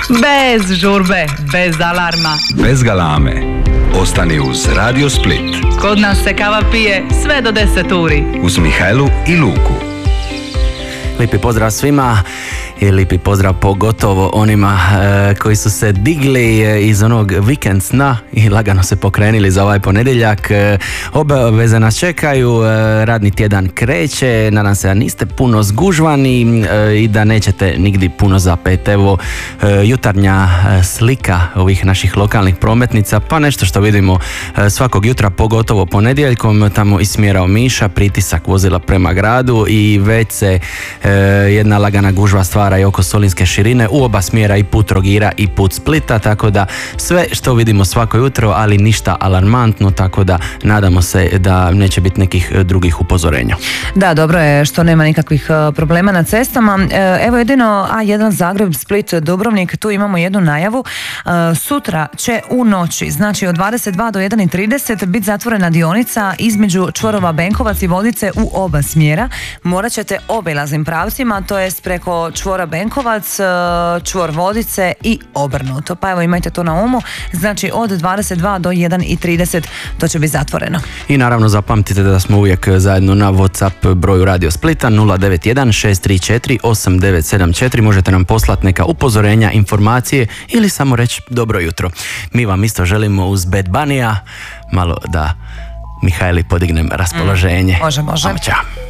Bez žurbe, bez alarma, bez galame. Ostani uz Radio Split. Kod nas se kava pije sve do 10 uri. Uz Mihajlu i Luku. Lijepi pozdrav svima i lijepi pozdrav pogotovo onima koji su se digli iz onog vikend sna i lagano se pokrenili za ovaj ponedjeljak. Obaveze nas čekaju, radni tjedan kreće, nadam se da niste puno zgužvani i da nećete nigdje puno zapeti. Evo jutarnja slika ovih naših lokalnih prometnica, pa nešto što vidimo svakog jutra, pogotovo ponedjeljkom, tamo iz smjera Omiša, pritisak vozila prema gradu i već se jedna lagana gužva stvara i oko Solinske širine u oba smjera, i put Trogira i put Splita, tako da sve što vidimo svako jutro, ali ništa alarmantno, tako da nadamo se da neće biti nekih drugih upozorenja. Da, dobro je što nema nikakvih problema na cestama. Evo jedino A1 Zagreb, Split, Dubrovnik, tu imamo jednu najavu. Sutra će u noći, znači od 22 do 1:30 biti zatvorena dionica između čvorova Benkovac i Vodice u oba smjera. Morat ćete obilaznim pravcima, to jest preko čvora Benkovac, čvor Vodice i obrnuto. Pa evo imajte to na umu, znači od 22 do 1:30 to će biti zatvoreno. I naravno zapamtite da smo uvijek zajedno na WhatsApp broju Radio Splita 091 634 8974. Možete nam poslati neka upozorenja, informacije ili samo reći dobro jutro. Mi vam isto želimo uz Bad Bunny-a malo da Mihajli podignem raspoloženje. Može. Ćao.